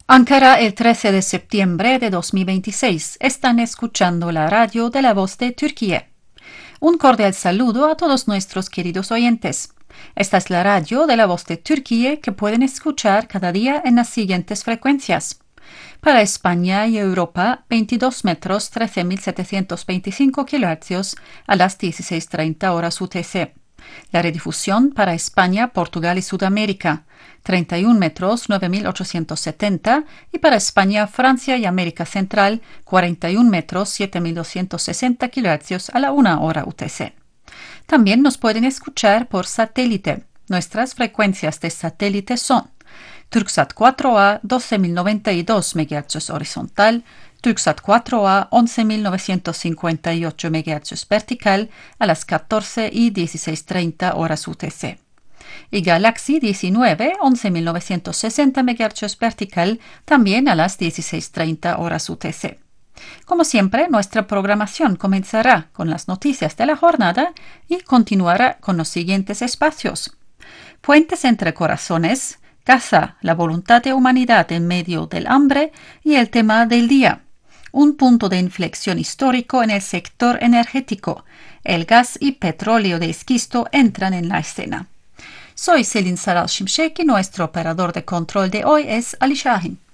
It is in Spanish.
Ankara, el 13 de septiembre de 2026. Están escuchando la radio de La Voz de Turquía. Un cordial saludo a todos nuestros queridos oyentes. Esta es la radio de La Voz de Turquía que pueden escuchar cada día en las siguientes frecuencias. Para España y Europa, 22 metros 13.725 kHz a las 16:30 horas UTC. La redifusión para España, Portugal y Sudamérica, 31 metros 9.870 y para España, Francia y América Central, 41 metros 7.260 kHz a la 1 hora UTC. También nos pueden escuchar por satélite. Nuestras frecuencias de satélite son Turksat 4A 12.092 MHz horizontal, Turksat 4A 11.958 MHz vertical a las 14 y 16:30 horas UTC. Y Galaxy 19 11.960 MHz vertical también a las 16:30 horas UTC. Como siempre, nuestra programación comenzará con las noticias de la jornada y continuará con los siguientes espacios: Puentes entre corazones, Gaza, la voluntad de humanidad en medio del hambre y el tema del día. Un punto de inflexión histórico en el sector energético. El gas y petróleo de esquisto entran en la escena. Soy Selin Saral Şimşek y nuestro operador de control de hoy es Ali Shahin.